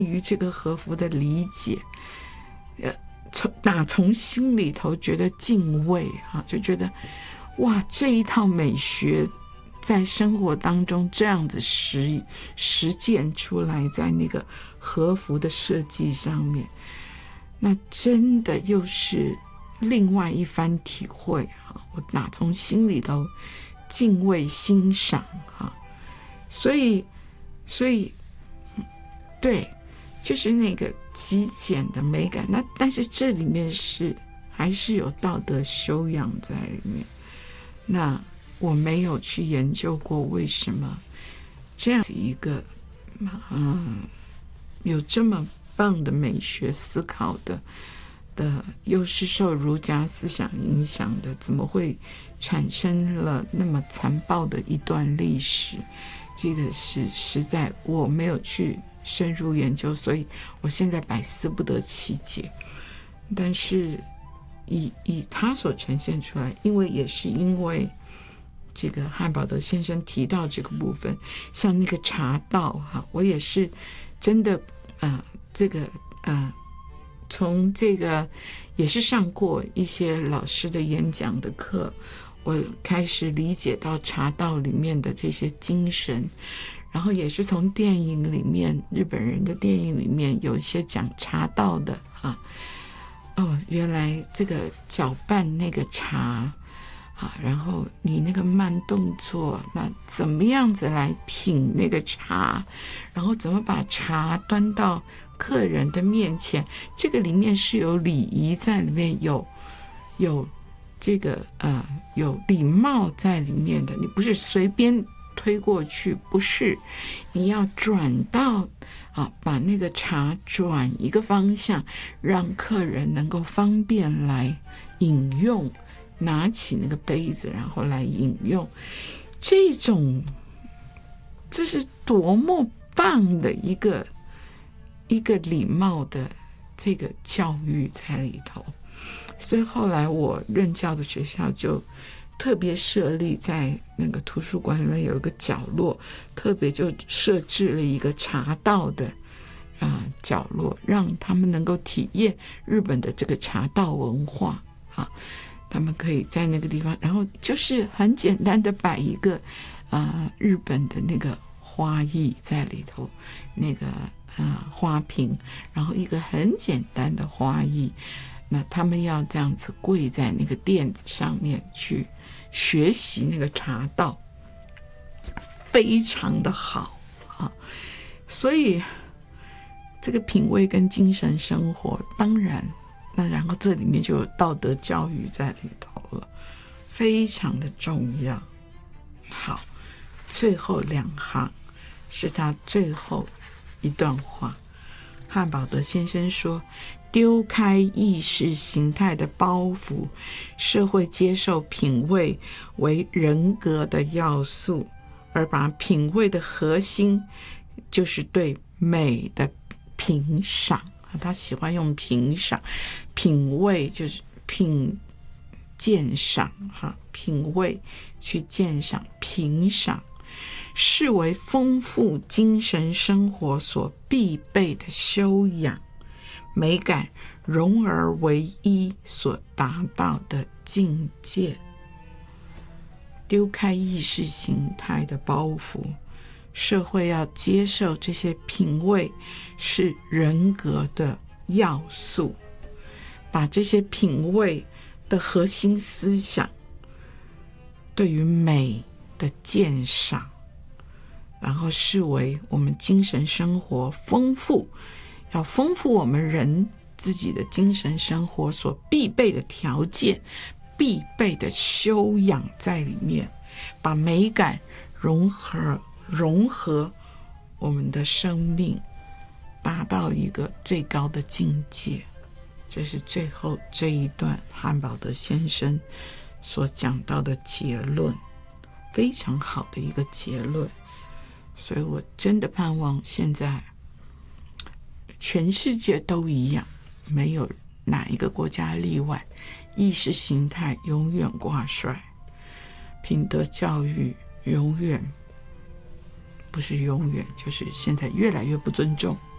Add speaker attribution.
Speaker 1: 于这个和服的理解，从心里头觉得敬畏啊，就觉得哇，这一套美学在生活当中这样子实践出来，在那个和服的设计上面，那真的又是另外一番体会啊！我打从心里头敬畏欣赏啊，所以对，就是那个极简的美感。那但是这里面还是有道德修养在里面。那我没有去研究过为什么这样子一个有这么棒的美学思考的又是受儒家思想影响的，怎么会产生了那么残暴的一段历史？这个是实在我没有去深入研究，所以我现在百思不得其解。但是以他所呈现出来，因为这个汉堡德先生提到这个部分，像那个茶道哈，我也是真的从这个也是上过一些老师的演讲的课，我开始理解到茶道里面的这些精神，然后也是从电影里面，日本人的电影里面有一些讲茶道的啊，原来这个搅拌那个茶啊，然后你那个慢动作，那怎么样子来品那个茶，然后怎么把茶端到客人的面前，这个里面是有礼仪在里面，有这个有礼貌在里面的，你不是随便推过去，不是，你要转到把那个茶转一个方向，让客人能够方便来饮用，拿起那个杯子然后来饮用，这是多么棒的一个礼貌的这个教育在里头。所以后来我任教的学校就特别设立在那个图书馆里面有一个角落，特别就设置了一个茶道的角落，让他们能够体验日本的这个茶道文化啊。他们可以在那个地方，然后就是很简单的摆一个日本的那个花艺在里头，那个花瓶，然后一个很简单的花艺，那他们要这样子跪在那个垫子上面去学习那个茶道，非常的好啊。所以这个品味跟精神生活，当然那然后这里面就有道德教育在里头了，非常的重要。好，最后2行是他最后一段话。汉堡德先生说，丢开意识形态的包袱，社会接受品味为人格的要素，而把品味的核心就是对美的评赏。他喜欢用评赏，品味就是鉴赏品味去鉴赏评赏，视为丰富精神生活所必备的修养，美感融而为一所达到的境界。丢开意识形态的包袱，社会要接受这些品味是人格的要素，把这些品味的核心思想对于美的鉴赏，然后视为我们精神生活要丰富我们人自己的精神生活所必备的条件，必备的修养在里面，把美感融合我们的生命，达到一个最高的境界。这是最后这一段汉堡德先生所讲到的结论，非常好的一个结论。所以我真的盼望现在全世界都一样，没有哪一个国家例外，意识形态永远挂帅，品德教育永远不是永远，就是现在越来越不尊重